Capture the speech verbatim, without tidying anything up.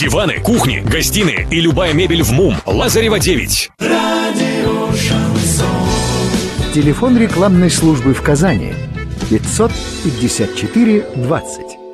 Диваны, кухни, гостиные и любая мебель в МУМ. Лазарева девять. Радио Шансон. Телефон рекламной службы в Казани пятьсот пятьдесят четыре двадцать.